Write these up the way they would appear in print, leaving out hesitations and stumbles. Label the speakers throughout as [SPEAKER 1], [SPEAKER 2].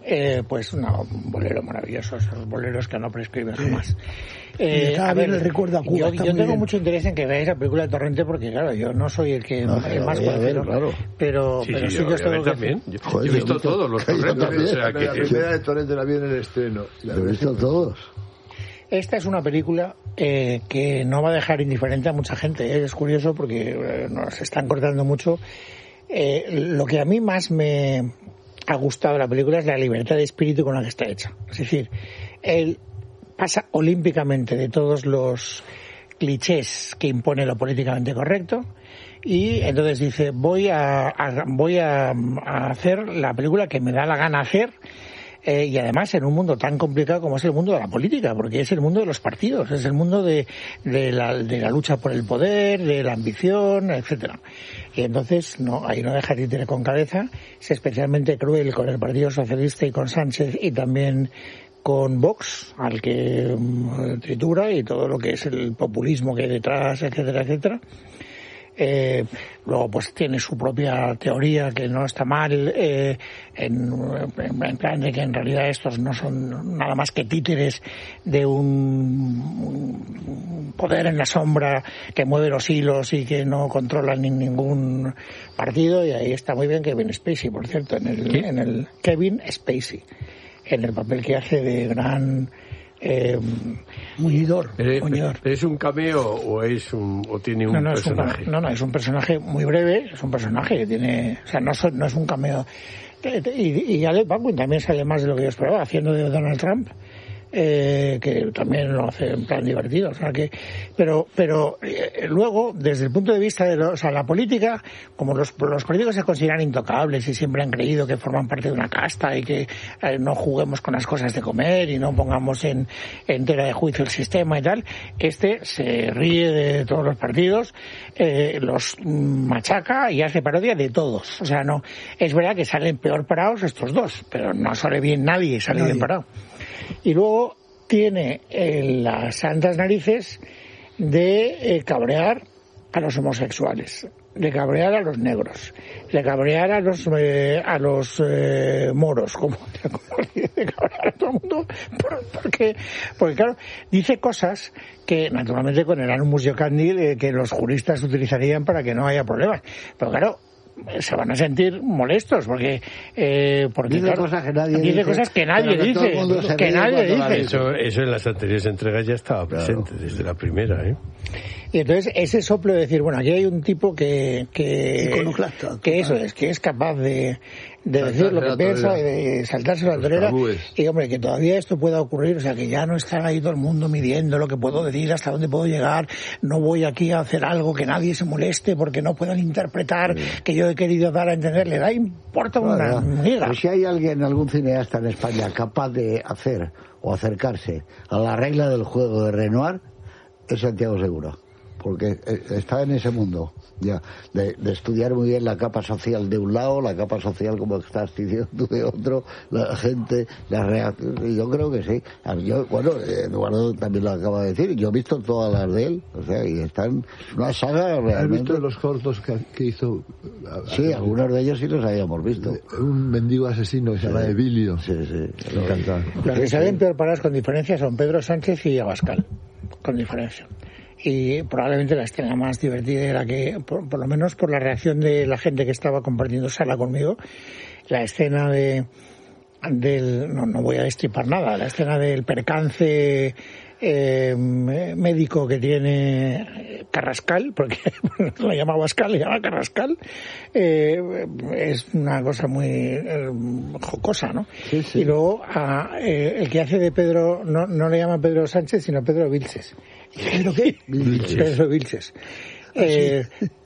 [SPEAKER 1] pues un bolero maravilloso, esos boleros que no prescriben jamás.
[SPEAKER 2] A ver, el recuerdo a Cuba.
[SPEAKER 1] Yo tengo mucho interés en que veáis la película de Torrente porque, claro, yo no soy el que más conocido,
[SPEAKER 3] claro.
[SPEAKER 1] pero sí os tengo que
[SPEAKER 4] también. Yo he visto todos los Torrentes.
[SPEAKER 3] La primera de Torrente la vi en el estreno.
[SPEAKER 2] Lo he visto todos.
[SPEAKER 1] Esta es una película que no va a dejar indiferente a mucha gente. Es curioso porque nos están cortando mucho. Lo que a mí más me ha gustado de la película es la libertad de espíritu con la que está hecha. Es decir, él pasa olímpicamente de todos los clichés que impone lo políticamente correcto y entonces dice voy a hacer la película que me da la gana hacer. Y además en un mundo tan complicado como es el mundo de la política, porque es el mundo de los partidos, es el mundo de la lucha por el poder, de la ambición, etcétera. Y entonces ahí no deja títere con cabeza, es especialmente cruel con el Partido Socialista y con Sánchez y también con Vox, al que tritura, y todo lo que es el populismo que hay detrás, etcétera, etcétera. Luego pues tiene su propia teoría que no está mal en plan de que en realidad estos no son nada más que títeres de un poder en la sombra que mueve los hilos y que no controla ningún partido, y ahí está muy bien Kevin Spacey, por cierto, en el Kevin Spacey, en el papel que hace de gran muñidor.
[SPEAKER 4] ¿Es un cameo o tiene un personaje?
[SPEAKER 1] Es un personaje muy breve, es un personaje que tiene, o sea, no es un cameo. Y Alec Baldwin también sale más de lo que yo esperaba, haciendo de Donald Trump. Que también lo hace en plan divertido, o sea que, pero luego desde el punto de vista de la política, como los políticos se consideran intocables y siempre han creído que forman parte de una casta y que no juguemos con las cosas de comer y no pongamos en tela de juicio el sistema y tal, se ríe de todos los partidos, los machaca y hace parodia de todos, o sea, no, es verdad que salen peor parados estos dos, pero no sale bien nadie, sale bien parado. Y luego tiene las santas narices de cabrear a los homosexuales, de cabrear a los negros, de cabrear a los moros, como de cabrear a todo el mundo, porque claro, dice cosas que naturalmente con el Annus Iocandi que los juristas utilizarían para que no haya problemas, pero claro, se van a sentir molestos porque
[SPEAKER 2] dice
[SPEAKER 1] claro,
[SPEAKER 2] cosas que nadie
[SPEAKER 1] dice cosas que nadie dice, que nadie dice.
[SPEAKER 4] Eso en las anteriores entregas ya estaba presente, claro, desde la primera,
[SPEAKER 1] Y entonces ese soplo de decir, bueno, aquí hay un tipo que eso es, que es capaz de decir lo que piensa y de saltarse la torera, y hombre, que todavía esto pueda ocurrir, o sea, que ya no está ahí todo el mundo midiendo lo que puedo decir, hasta dónde puedo llegar, no voy aquí a hacer algo que nadie se moleste porque no puedan interpretar que yo he querido dar a entender, le da importa una miga.
[SPEAKER 2] Pero si hay algún cineasta en España capaz de hacer o acercarse a la regla del juego de Renoir, es Santiago Segura, porque está en ese mundo ya de estudiar muy bien la capa social de un lado, la capa social, como estás diciendo, de otro, la gente, la reacción. Yo creo que sí. Eduardo también lo acaba de decir, yo he visto todas las de él, o sea, y están una saga realmente.
[SPEAKER 3] ¿Has visto los cortos que hizo?
[SPEAKER 2] Sí, algunos de ellos sí los habíamos visto.
[SPEAKER 3] Un mendigo asesino que se llama Evilio.
[SPEAKER 2] Sí.
[SPEAKER 3] Me encanta.
[SPEAKER 1] Los que salen peor parados con diferencia son Pedro Sánchez y Abascal, con diferencia. Y probablemente la escena más divertida era que, por lo menos por la reacción de la gente que estaba compartiendo sala conmigo, la escena no voy a destripar nada, la escena del percance médico que tiene Carrascal, porque lo llama Abascal, le llama Carrascal, es una cosa muy jocosa, ¿no?
[SPEAKER 2] Sí.
[SPEAKER 1] Y luego el que hace de Pedro, no le llama Pedro Sánchez, sino Pedro Vilches.
[SPEAKER 2] ¿Pedro qué?
[SPEAKER 1] Pedro Vilches. Y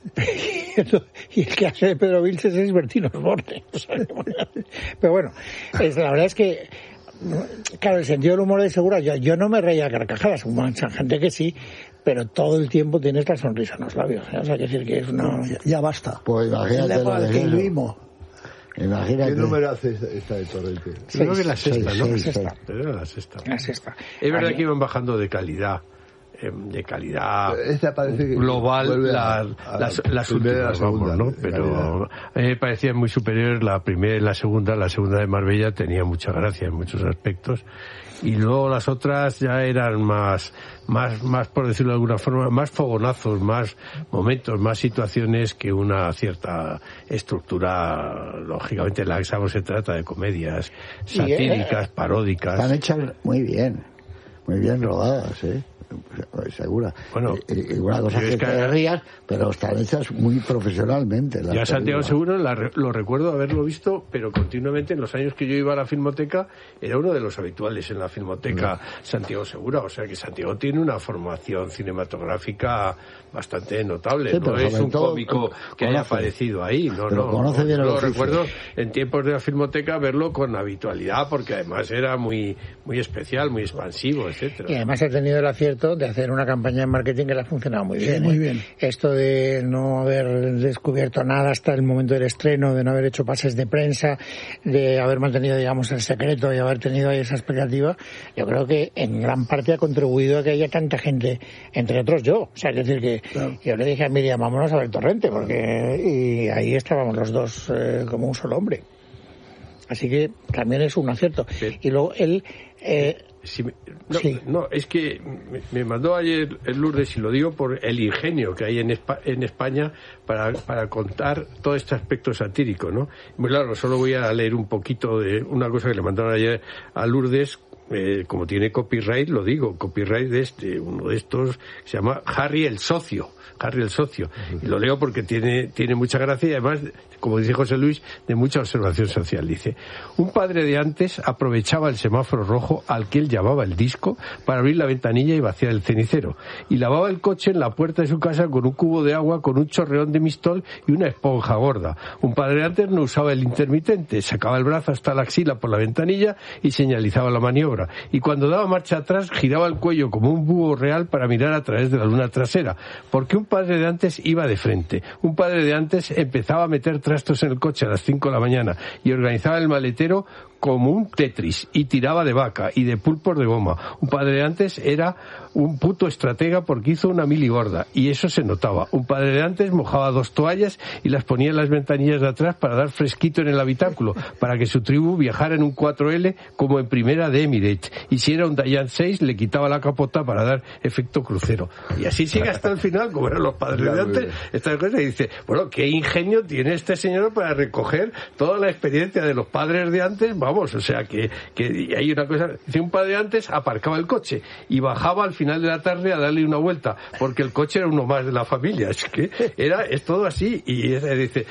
[SPEAKER 1] el que hace de Pedro Vilches es Bertino Osborne. Pero bueno, la verdad es que, claro, el sentido del humor de Segura, yo no me reía a carcajadas, mucha gente que sí, pero todo el tiempo tienes la sonrisa en los labios, ¿eh? O sea, quiere decir que es una...
[SPEAKER 2] Ya basta.
[SPEAKER 3] Pues imagínate
[SPEAKER 2] lo que vimos.
[SPEAKER 3] Imagínate. ¿Qué número hace esta de Torrente?
[SPEAKER 4] Creo que la sexta, ¿no?
[SPEAKER 1] La sexta.
[SPEAKER 4] Pero era la sexta.
[SPEAKER 1] La sexta.
[SPEAKER 4] Es verdad que iban bajando de calidad de calidad
[SPEAKER 3] global
[SPEAKER 4] las últimas, vamos, ¿no? Pero a mí me parecía muy superior la primera y la segunda de Marbella tenía mucha gracia en muchos aspectos, y luego las otras ya eran más por decirlo de alguna forma, más fogonazos, más momentos, más situaciones que una cierta estructura lógicamente laxa. Se trata de comedias satíricas, paródicas.
[SPEAKER 2] Están hechas muy bien rodadas, segura.
[SPEAKER 4] Bueno,
[SPEAKER 2] y una cosa que te rías, pero están hechas muy profesionalmente.
[SPEAKER 4] Ya Santiago Seguro lo recuerdo haberlo visto, pero continuamente en los años que yo iba a la Filmoteca era uno de los habituales en la Filmoteca Santiago Segura, o sea que Santiago tiene una formación cinematográfica bastante notable, sí, no es un cómico que haya aparecido ahí, lo recuerdo en tiempos de la Filmoteca verlo con habitualidad, porque además era muy especial, muy expansivo, etcétera.
[SPEAKER 1] Y además ha tenido el acierto de hacer una campaña de marketing que le ha funcionado muy bien. Muy bien. Esto de no haber descubierto nada hasta el momento del estreno, de no haber hecho pases de prensa, de haber mantenido, digamos, el secreto y haber tenido ahí esa expectativa, yo creo que en gran parte ha contribuido a que haya tanta gente, entre otros yo. O sea, es decir, que claro, yo le dije a Miriam, vámonos a ver Torrente, y ahí estábamos los dos como un solo hombre. Así que también es un acierto. Sí. Y luego él...
[SPEAKER 4] es que me mandó ayer el Lourdes, y lo digo por el ingenio que hay en España para contar todo este aspecto satírico, ¿no? Muy claro, solo voy a leer un poquito de una cosa que le mandaron ayer a Lourdes. Como tiene copyright, lo digo, copyright de uno de estos que se llama Harry el Socio, y lo leo porque tiene mucha gracia y además, como dice José Luis, de mucha observación social. Dice: un padre de antes aprovechaba el semáforo rojo, al que él llamaba el disco, para abrir la ventanilla y vaciar el cenicero, y lavaba el coche en la puerta de su casa con un cubo de agua, con un chorreón de Mistol y una esponja gorda. Un padre de antes no usaba el intermitente, sacaba el brazo hasta la axila por la ventanilla y señalizaba la maniobra, y cuando daba marcha atrás giraba el cuello como un búho real para mirar a través de la luna trasera, porque un padre de antes iba de frente. Un padre de antes empezaba a meter trastos en el coche a las 5 de la mañana y organizaba el maletero como un Tetris, y tiraba de vaca y de pulpos de goma. Un padre de antes era un puto estratega porque hizo una mili gorda, y eso se notaba. Un padre de antes mojaba 2 toallas y las ponía en las ventanillas de atrás para dar fresquito en el habitáculo, para que su tribu viajara en un 4L como en primera de Emirates, y si era un Dayan 6 le quitaba la capota para dar efecto crucero. Y así sigue hasta el final, como eran los padres de antes. Esta cosa, y dice, bueno, qué ingenio tiene este señor para recoger toda la experiencia de los padres de antes. Vamos, o sea que hay una cosa, dice, un padre de antes aparcaba el coche y bajaba al final de la tarde a darle una vuelta, porque el coche era uno más de la familia. Es que es todo así. Y dice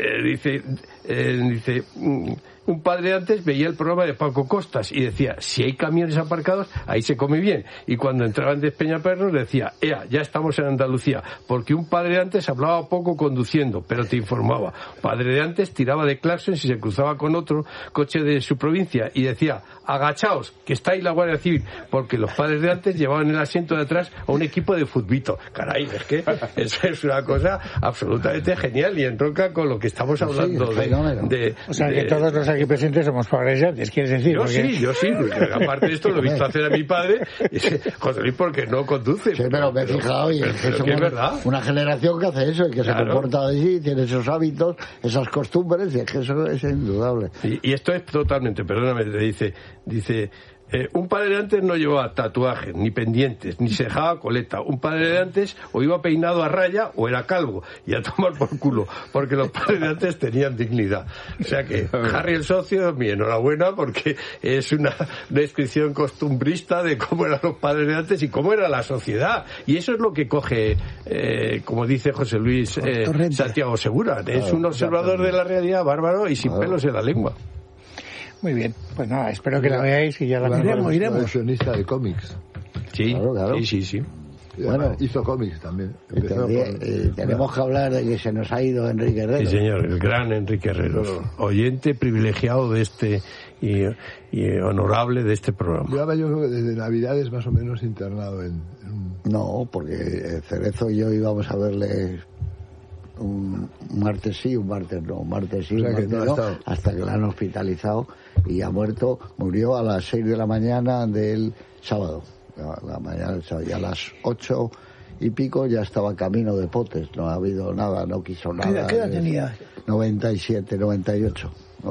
[SPEAKER 4] un padre de antes veía el programa de Paco Costas y decía, si hay camiones aparcados, ahí se come bien. Y cuando entraban de Peñaperros decía, ya estamos en Andalucía, porque un padre de antes hablaba poco conduciendo, pero te informaba. Un padre de antes tiraba de claxon si se cruzaba con otro coche de su provincia y decía, agachaos, que está ahí la Guardia Civil, porque los padres de antes llevaban en el asiento de atrás a un equipo de futbito. Caray, es que eso es una cosa absolutamente genial y entronca con lo que estamos hablando
[SPEAKER 1] o sea, que todos los aquí presentes somos padres de antes, ¿quieres decir?
[SPEAKER 4] Yo sí, porque aparte de esto lo he visto hacer a mi padre, José Luis, porque no conduce.
[SPEAKER 2] Sí, pero me he fijado y es verdad. Una generación que hace eso y que se comporta así, tiene esos hábitos, esas costumbres, y es que eso es indudable.
[SPEAKER 4] Y esto es totalmente, perdóname, dice un padre de antes no llevaba tatuajes, ni pendientes, ni se dejaba coleta. Un padre de antes o iba peinado a raya o era calvo, y a tomar por culo, porque los padres de antes tenían dignidad. O sea que Harry el Socio, mi enhorabuena, porque es una descripción costumbrista de cómo eran los padres de antes y cómo era la sociedad. Y eso es lo que coge, como dice José Luis, Santiago Segura. Es un observador de la realidad bárbaro y sin pelos en la lengua.
[SPEAKER 1] Muy bien, pues nada, espero que la veáis y ya la iremos.
[SPEAKER 3] Coleccionista de cómics.
[SPEAKER 4] Sí, claro. Sí.
[SPEAKER 3] Bueno, hizo cómics también.
[SPEAKER 2] Tenemos que hablar de que se nos ha ido Enrique Herrero.
[SPEAKER 4] Sí, señor, el gran Enrique Herrero, oyente privilegiado de este y honorable de este programa.
[SPEAKER 3] Yo creo que desde Navidades más o menos internado en...
[SPEAKER 2] No, porque Cerezo y yo íbamos a verle un martes sí, un martes no, un martes sí, un martes no, hasta que la han hospitalizado y ha muerto, murió a las 6 de la mañana del sábado. la mañana, y a las 8 y pico ya estaba camino de Potes, no ha habido nada, no quiso nada.
[SPEAKER 1] ¿Qué edad tenía?
[SPEAKER 2] 97, 98.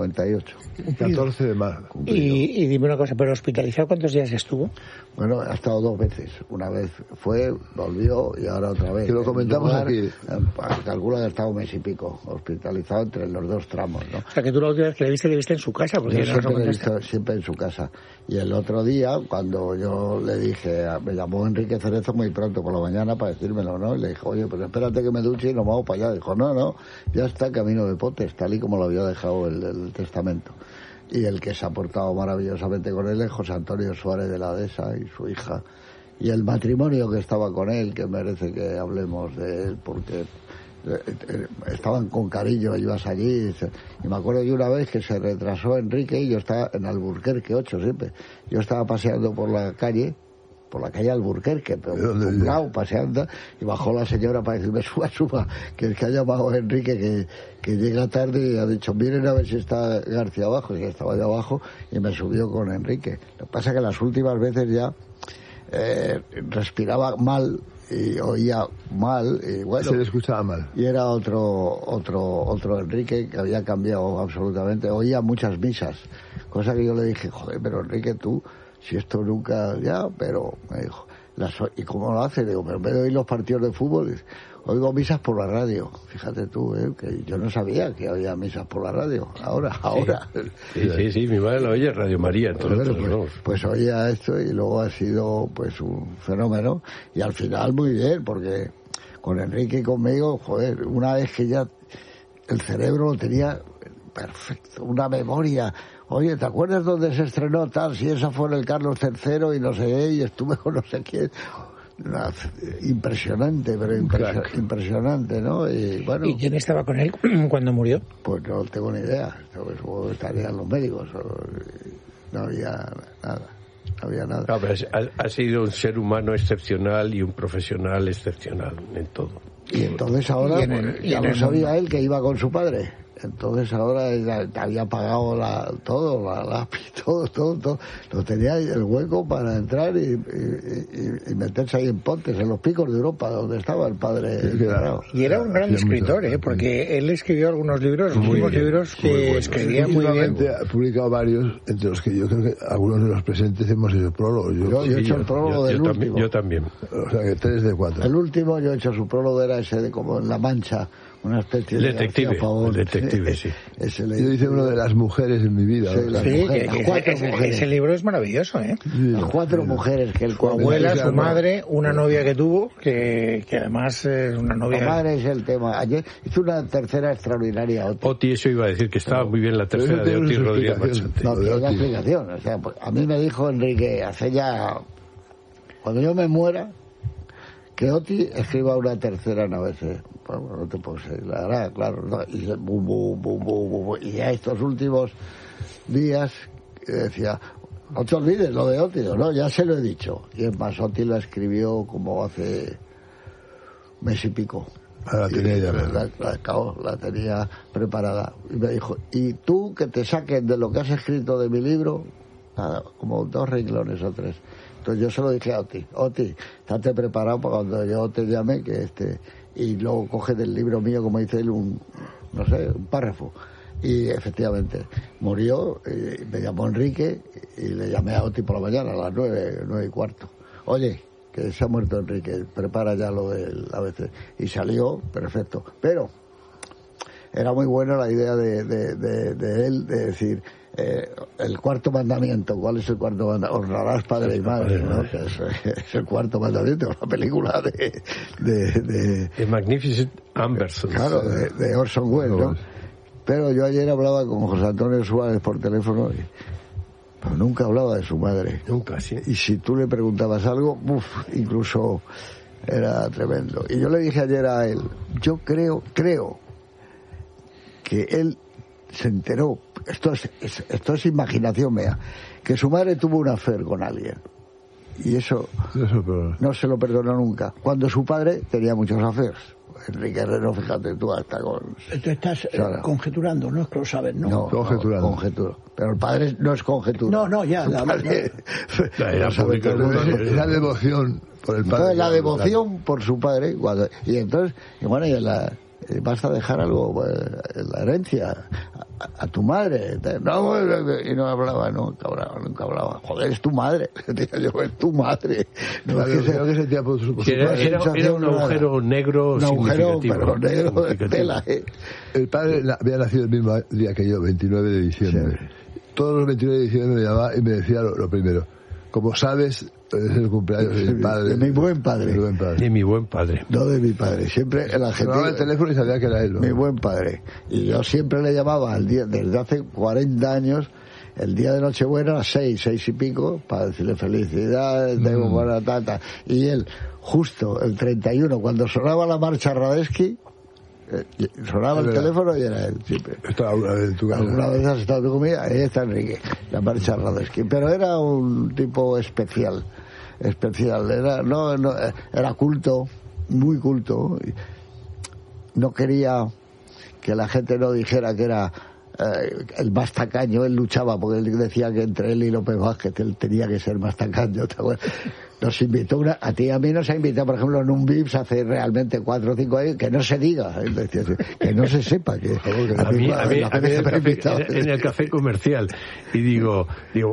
[SPEAKER 3] 14 de marzo.
[SPEAKER 1] Y dime una cosa, ¿pero hospitalizado cuántos días estuvo?
[SPEAKER 2] Bueno, ha estado 2 veces. Una vez fue, volvió y ahora otra vez.
[SPEAKER 3] Que lo comentamos aquí.
[SPEAKER 2] Calcula que ha estado 1 mes y pico hospitalizado entre los 2 tramos, ¿no?
[SPEAKER 1] O sea, que tú la última vez que le viste en su casa. Porque
[SPEAKER 2] yo siempre le he visto siempre en su casa. Y el otro día, cuando yo le dije, me llamó Enrique Cerezo muy pronto por la mañana para decírmelo, ¿no? Y le dije, oye, pues espérate que me duche y nos vamos para allá. Dijo, no, ya está camino de Potes, tal y como lo había dejado el testamento. Y el que se ha portado maravillosamente con él es José Antonio Suárez de la Dehesa y su hija. Y el matrimonio que estaba con él, que merece que hablemos de él, porque estaban con cariño, ibas allí. Y me acuerdo de una vez que se retrasó Enrique y yo estaba en Alburquerque 8 siempre. Yo estaba paseando por la calle Alburquerque, pero un lado paseando, y bajó la señora para decirme, suba, que el que ha llamado a Enrique que llega tarde y ha dicho, miren a ver si está García abajo, y estaba allá abajo, y me subió con Enrique. Lo que pasa es que las últimas veces ya respiraba mal y oía mal, y bueno,
[SPEAKER 3] se le escuchaba mal.
[SPEAKER 2] Y era otro Enrique que había cambiado absolutamente, oía muchas misas, cosa que yo le dije, joder, pero Enrique, tú, si esto nunca, ya, pero me dijo, ¿y cómo lo hace? Digo, pero en vez de oír los partidos de fútbol, oigo misas por la radio. Fíjate tú, que yo no sabía que había misas por la radio. Ahora.
[SPEAKER 4] Sí, mi madre lo oye, Radio María, entonces
[SPEAKER 2] pues oía esto y luego ha sido pues un fenómeno y al final muy bien, porque con Enrique y conmigo, joder, una vez que ya el cerebro lo tenía perfecto, una memoria. Oye, ¿te acuerdas dónde se estrenó tal? Si esa fue en el Carlos III y no sé qué, y estuve con no sé quién. Impresionante, pero impresionante, ¿no? Y bueno.
[SPEAKER 1] ¿Y quién estaba con él cuando murió? Pues
[SPEAKER 2] no tengo ni idea. Estarían los médicos. No había nada.
[SPEAKER 4] No, pero ha sido un ser humano excepcional y un profesional excepcional en todo.
[SPEAKER 2] Y entonces ahora, ya no sabía él que iba con su padre. Entonces ahora había pagado todo, la lápiz, todo. Lo tenía el hueco para entrar y meterse ahí en Pontes, en los picos de Europa, donde estaba el padre.
[SPEAKER 1] Y era un gran escritor, porque él escribió algunos libros, libros que escribía muy bien.
[SPEAKER 3] Ha publicado varios, entre los que yo creo que algunos de los presentes hemos hecho el prólogo.
[SPEAKER 2] Yo he hecho el prólogo del último.
[SPEAKER 4] Yo también.
[SPEAKER 3] O sea que 3 de 4.
[SPEAKER 2] El último yo he hecho su prólogo, era ese de como en La Mancha, una especie de
[SPEAKER 4] detective, sí.
[SPEAKER 3] Yo hice uno de las mujeres en mi vida.
[SPEAKER 1] Ese libro es maravilloso,
[SPEAKER 2] Las 4 mujeres que él
[SPEAKER 1] su abuela, su madre, una novia que tuvo, que además es una novia.
[SPEAKER 2] La madre es el tema. Ayer hizo una tercera extraordinaria.
[SPEAKER 4] Oti, eso iba a decir que estaba muy bien la tercera de Oti Rodríguez Machante.
[SPEAKER 2] No, tiene una explicación. O sea, a mí me dijo Enrique hace ya, cuando yo me muera, que Oti escriba una tercera en ABC. Bueno, no te puedo seguir, la verdad, claro, no. Y y ya estos últimos días decía, no te olvides lo de Oti, no, ya se lo he dicho. Y es más, Oti la escribió como hace mes y pico.
[SPEAKER 3] La tenía ya,
[SPEAKER 2] la tenía preparada. Y me dijo, y tú que te saquen de lo que has escrito de mi libro, nada, como 2 renglones o 3. Entonces yo se lo dije a Oti, estate preparado para cuando yo te llame, que y luego coge del libro mío, como dice él, un párrafo. Y efectivamente, murió, y me llamó Enrique, y le llamé a Oti por la mañana, a las 9:15. Oye, que se ha muerto Enrique, prepara ya lo del ABC. Y salió, perfecto. Pero era muy buena la idea de él, de decir, el 4.º mandamiento. ¿Cuál es el 4.º mandamiento? Honrarás padre y madre, ¿no? Que es el 4.º mandamiento, una película
[SPEAKER 4] de Magnificent Amberson.
[SPEAKER 2] Claro, de Orson Welles, ¿no? Pero yo ayer hablaba con José Antonio Suárez por teléfono, pero nunca hablaba de su madre.
[SPEAKER 4] Nunca, sí.
[SPEAKER 2] Y si tú le preguntabas algo, incluso era tremendo. Y yo le dije ayer a él, yo creo que él se enteró, esto es imaginación mía, que su madre tuvo un affair con alguien. Y eso no se lo perdonó nunca. Cuando su padre tenía muchos affairs. Enrique Reno, fíjate tú, hasta con...
[SPEAKER 5] Tú estás conjeturando, no es que lo sabes, ¿no?
[SPEAKER 2] No, conjeturo. Pero el padre no es conjetura.
[SPEAKER 5] No, ya.
[SPEAKER 3] La devoción por el padre.
[SPEAKER 2] Entonces, la devoción por su padre. Y entonces, vas a dejar algo, la herencia, a tu madre. No, y no hablaba, nunca hablaba. Joder, es tu madre. Es tu madre. No,
[SPEAKER 3] creo que sentía por su
[SPEAKER 4] era un agujero negro significativo.
[SPEAKER 2] Pero negro de tela,
[SPEAKER 3] El padre había nacido el mismo día que yo, 29 de diciembre. Sí. Todos los 29 de diciembre me llamaba y me decía lo primero. Como sabes, es el cumpleaños de mi padre.
[SPEAKER 2] De mi buen padre.
[SPEAKER 4] De mi buen padre.
[SPEAKER 2] No de mi padre. Siempre el argentino.
[SPEAKER 3] Llamaba el teléfono y sabía que era él, ¿no?
[SPEAKER 2] Mi buen padre. Y yo siempre le llamaba al día, desde hace 40 años, el día de Nochebuena a las 6 y pico, para decirle felicidades, tengo buena tata. Y él, justo el 31, cuando sonaba la marcha Radetzky, sonaba el teléfono y era él siempre.
[SPEAKER 3] ¿Estaba alguna vez en tu casa?
[SPEAKER 2] Alguna vez has estado tú conmigo, ahí está Enrique, la marcha Radetzky. Pero era un tipo especial. Era culto, muy culto. No quería que la gente no dijera que era el más tacaño. Él luchaba porque él decía que entre él y López Vázquez él tenía que ser más tacaño. Nos invitó a ti y a mí nos ha invitado, por ejemplo, en un VIPS hace realmente 4 o 5 años, que no se diga, que no se sepa. Que
[SPEAKER 4] a mí en el café comercial. Y digo,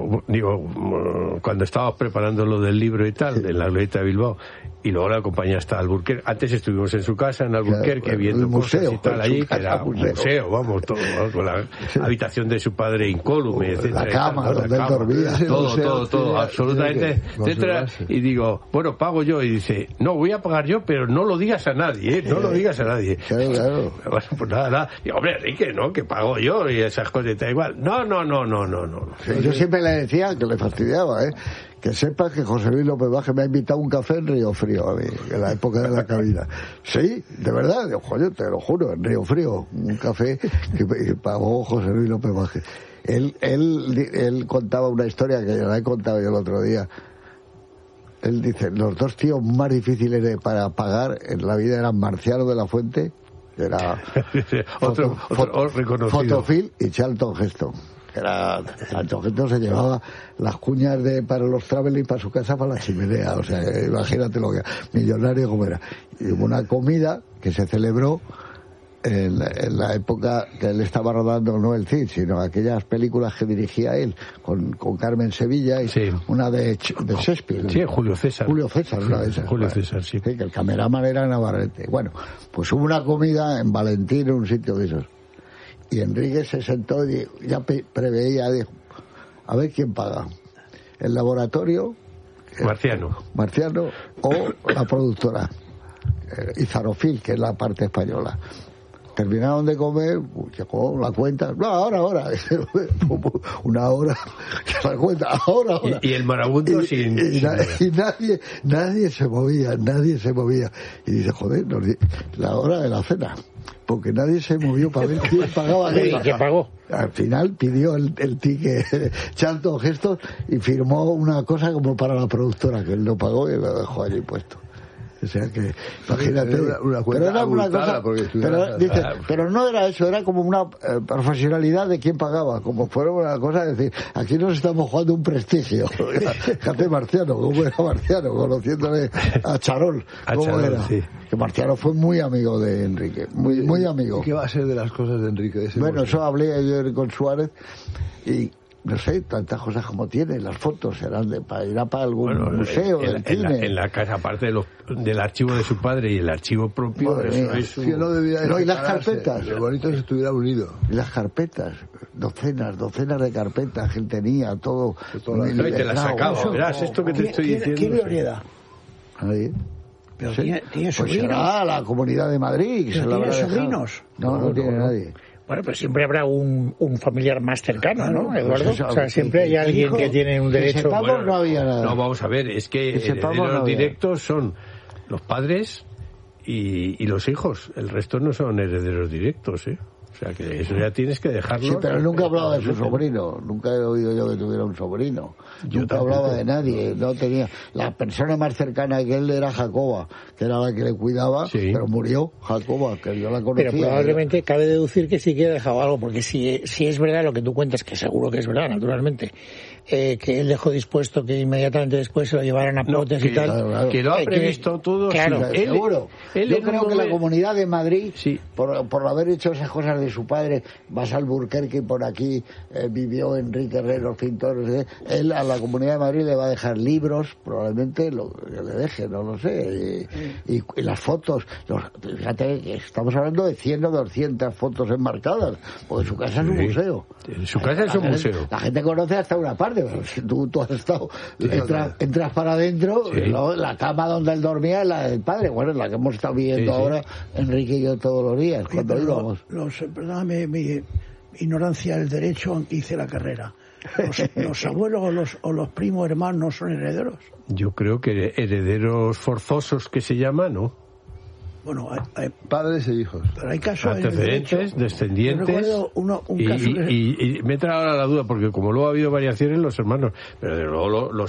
[SPEAKER 4] cuando estábamos preparando lo del libro y tal, en la Glorieta de Bilbao, y luego la acompañé hasta Alburquerque. Antes estuvimos en su casa, en Alburquerque, viendo
[SPEAKER 2] museo,
[SPEAKER 4] cosas y tal allí, que era un museo, vamos, todo, con la habitación de su padre incólume, etcétera.
[SPEAKER 2] La cama, donde él dormía.
[SPEAKER 4] Todo, absolutamente, etcétera. Y digo, bueno, pago yo. Y dice, no, voy a pagar yo, pero no lo digas a nadie, no lo digas a nadie.
[SPEAKER 2] Claro.
[SPEAKER 4] Bueno, pues nada. Y hombre, Enrique, ¿no? Que pago yo y esas cosas, da igual. No.
[SPEAKER 2] Yo siempre le decía que le fastidiaba, que sepas que José Luis López Vázquez me ha invitado a un café en Río Frío a mí, en la época de la cabina. Sí, de verdad, yo te lo juro, en Río Frío, un café que pagó José Luis López Vázquez. Él contaba una historia que la he contado yo el otro día. Él dice, los 2 tíos más difíciles para pagar en la vida eran Marciano de la Fuente, que era
[SPEAKER 4] otro reconocido,
[SPEAKER 2] Fotofil, y Charlton Heston. Charlton Heston se llevaba las cuñas para los traveling para su casa, para la chimenea. O sea, imagínate lo que millonario como era. Y hubo una comida que se celebró en la época que él estaba rodando, no el Cid, sino aquellas películas que dirigía él con Carmen Sevilla y una de Shakespeare.
[SPEAKER 4] Sí, Julio César,
[SPEAKER 2] una de esas.
[SPEAKER 4] Julio César, sí.
[SPEAKER 2] Que el cameraman era Navarrete. Bueno, pues hubo una comida en Valentín, en un sitio de esos. Y Enrique se sentó y ya preveía, dijo, a ver quién paga. El laboratorio, Marciano o la productora, Izarofil, que es la parte española. Terminaron de comer, llegó la cuenta, no, ahora, una hora, la cuenta, ahora.
[SPEAKER 4] Y el marabundo
[SPEAKER 2] y nadie se movía. Y dice, joder, la hora de la cena, porque nadie se movió para ver quién pagaba.
[SPEAKER 1] ¿Quién pagó?
[SPEAKER 2] Al final pidió el ticket Charlton Heston y firmó una cosa como para la productora, que él no pagó y lo dejó allí puesto. O sea que, imagínate, pero era una cosa, pero no era eso, era como una profesionalidad de quién pagaba, como fuera una cosa de decir, aquí nos estamos jugando un prestigio. Fíjate Marciano, cómo era Marciano, conociéndole a Charol, cómo era. Sí. Que Marciano fue muy amigo de Enrique, muy amigo.
[SPEAKER 3] ¿Y qué va a ser de las cosas de Enrique?
[SPEAKER 2] Bueno, eso hablé ayer con Suárez y no sé, tantas cosas como tiene, las fotos serán irá para algún museo del cine.
[SPEAKER 4] En la casa, aparte del archivo de su padre y el archivo propio,
[SPEAKER 2] eso y las carpetas.
[SPEAKER 3] Lo bonito es que estuviera unido.
[SPEAKER 2] Y las carpetas, docenas de carpetas que él tenía, todo.
[SPEAKER 4] Y te las sacaba, verás esto que te estoy diciendo.
[SPEAKER 5] ¿Quién lo hereda?
[SPEAKER 2] Ahí.
[SPEAKER 5] Pero tiene sobrinos.
[SPEAKER 2] Pues será la Comunidad de Madrid.
[SPEAKER 5] ¿Tiene sobrinos?
[SPEAKER 2] No tiene nadie.
[SPEAKER 1] Bueno, pero siempre habrá un familiar más cercano, ¿no, Eduardo? O sea, siempre hay alguien que tiene un derecho.
[SPEAKER 2] Bueno, no había nada.
[SPEAKER 4] No, vamos a ver, es que herederos directos son los padres y los hijos. El resto no son herederos directos, ¿eh? O sea que eso ya tienes que dejarlo.
[SPEAKER 2] Sí, pero nunca hablaba de su sobrino. Nunca he oído yo que tuviera un sobrino. Nunca hablaba de nadie. No tenía. La persona más cercana que él era Jacoba, que era la que le cuidaba, pero murió Jacoba, que yo la conocía.
[SPEAKER 1] Pero probablemente cabe deducir que sí que ha dejado algo, porque si es verdad lo que tú cuentas, que seguro que es verdad, naturalmente, que él dejó dispuesto que inmediatamente después se lo llevaran a Potes y tal.
[SPEAKER 4] Claro. Que lo ha previsto todo.
[SPEAKER 2] Claro,
[SPEAKER 4] sí.
[SPEAKER 2] seguro. Yo creo que la Comunidad de Madrid, por haber hecho esas cosas de su padre, vas al Alburquerque y por aquí vivió Enrique Herrero, pintor, él a la Comunidad de Madrid le va a dejar libros, probablemente que le deje, no lo sé, y las fotos. Fíjate que estamos hablando de 100 o 200 fotos enmarcadas, porque su casa es un museo.
[SPEAKER 4] Su casa es un museo.
[SPEAKER 2] La gente conoce hasta una parte, pero si tú has estado, entras para adentro, la cama donde él dormía es la del padre, bueno, es la que hemos estado viendo ahora Enrique y yo todos los días, cuando íbamos.
[SPEAKER 5] Perdóname mi ignorancia del derecho, aunque hice la carrera. ¿Los abuelos o los primos hermanos no son herederos?
[SPEAKER 4] Yo creo que herederos forzosos que se llaman, ¿no?
[SPEAKER 5] Bueno,
[SPEAKER 3] padres e hijos.
[SPEAKER 5] Pero hay casos
[SPEAKER 4] antecedentes, descendientes.
[SPEAKER 5] Yo recuerdo un caso
[SPEAKER 4] y me trae ahora la duda, porque como luego ha habido variaciones los hermanos, pero de luego los